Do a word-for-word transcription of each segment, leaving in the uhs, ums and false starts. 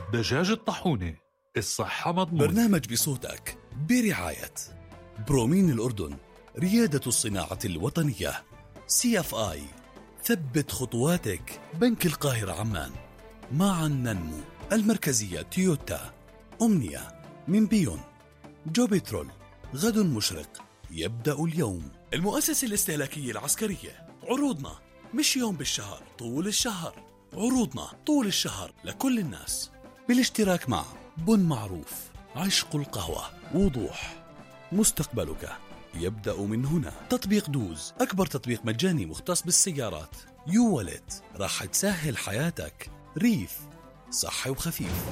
دجاج الطاحونة، الصحة مضمون. برنامج بصوتك برعاية برومين الأردن، ريادة الصناعة الوطنية. سي اف آي، ثبت خطواتك. بنك القاهرة عمان، معا ننمو. المركزية تويوتا. أمنية من بيون. جو بترول، غد مشرق يبدأ اليوم. المؤسسة الاستهلاكية العسكرية، عروضنا مش يوم بالشهر، طول الشهر. عروضنا طول الشهر لكل الناس، بالاشتراك مع بن معروف، عشق القهوة، وضوح. مستقبلك يبدأ من هنا. تطبيق دوز، أكبر تطبيق مجاني مختص بالسيارات. يو والت، راح تسهل حياتك. ريف، صحي وخفيف.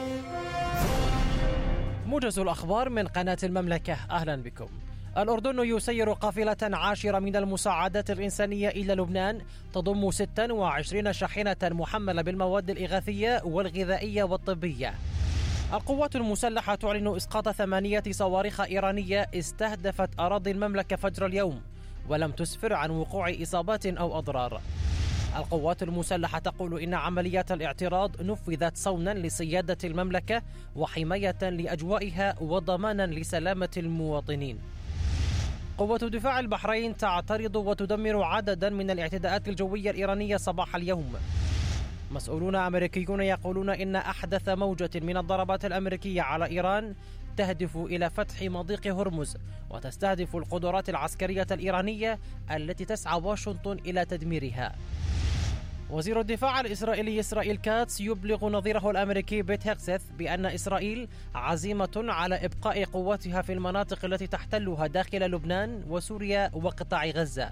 موجز الأخبار من قناة المملكة، أهلا بكم. الأردن يسير قافلة عاشرة من المساعدات الإنسانية إلى لبنان، تضم ستة وعشرين شاحنة محملة بالمواد الإغاثية والغذائية والطبية. القوات المسلحة تعلن إسقاط ثمانية صواريخ إيرانية استهدفت أراضي المملكة فجر اليوم، ولم تسفر عن وقوع إصابات أو أضرار. القوات المسلحة تقول إن عمليات الاعتراض نفذت صونا لسيادة المملكة وحماية لأجوائها وضمانا لسلامة المواطنين. قوة دفاع البحرين تعترض وتدمر عددا من الاعتداءات الجوية الإيرانية صباح اليوم. مسؤولون أمريكيون يقولون إن أحدث موجة من الضربات الأمريكية على إيران تهدف إلى فتح مضيق هرمز وتستهدف القدرات العسكرية الإيرانية التي تسعى واشنطن إلى تدميرها. وزير الدفاع الإسرائيلي إسرائيل كاتس يبلغ نظيره الأمريكي بيت هيكسث بأن إسرائيل عزيمة على إبقاء قواتها في المناطق التي تحتلها داخل لبنان وسوريا وقطاع غزة.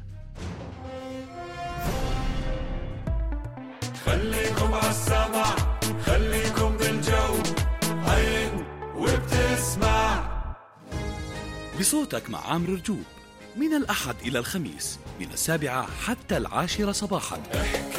خليكم عالسمع، خليكم بالجو، هين وبتسمع بصوتك مع عامر رجوب، من الأحد إلى الخميس من السابعة حتى العاشرة صباحا.